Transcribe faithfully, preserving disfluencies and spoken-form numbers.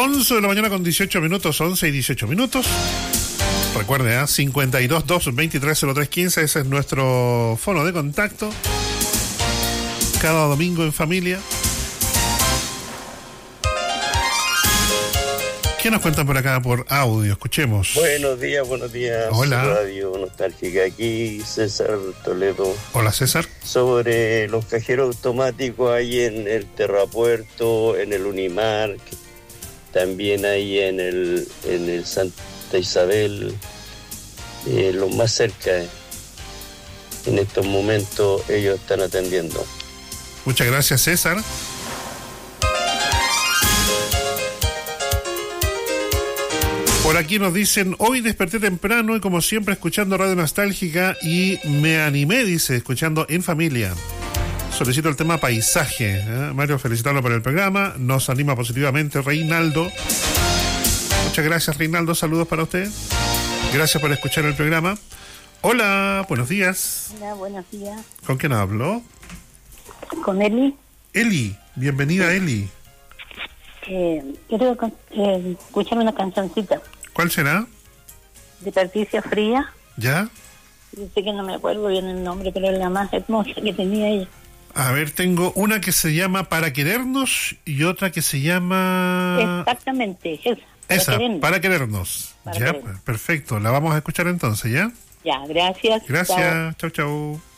once de la mañana con dieciocho minutos, once y dieciocho minutos. Recuerde, ¿eh? cincuenta y dos, dos, veintitrés, cero tres, quince, ese es nuestro fono de contacto. Cada domingo en familia. ¿Qué nos cuentan por acá por audio? Escuchemos. Buenos días, buenos días. Hola. Radio Nostálgica, aquí César Toledo. Hola, César. Sobre los cajeros automáticos ahí en el Terrapuerto, en el Unimar, también ahí en el, en el Santa Isabel, eh, lo más cerca. Eh. En estos momentos ellos están atendiendo. Muchas gracias, César. Por aquí nos dicen, hoy desperté temprano y como siempre escuchando Radio Nostálgica y me animé, dice, escuchando En Familia. Solicito el tema paisaje. ¿eh? Mario, felicitarlo por el programa. Nos anima positivamente Reinaldo. Muchas gracias, Reinaldo. Saludos para usted. Gracias por escuchar el programa. Hola, buenos días. Hola, buenos días. ¿Con quién hablo? Con Eli. Eli, bienvenida, Eli. Eh, quiero eh, escuchar una cancioncita. ¿Cuál será? De Patricia Fría. ¿Ya? Yo sé que no me acuerdo bien el nombre, pero es la más hermosa que tenía ella. A ver, tengo una que se llama Para Querernos y otra que se llama... Exactamente, esa. Para Esa, querernos. Para Querernos. Para Ya, querernos. perfecto. La vamos a escuchar entonces, ¿ya? Ya, gracias. Gracias. Chao. Chau, chau.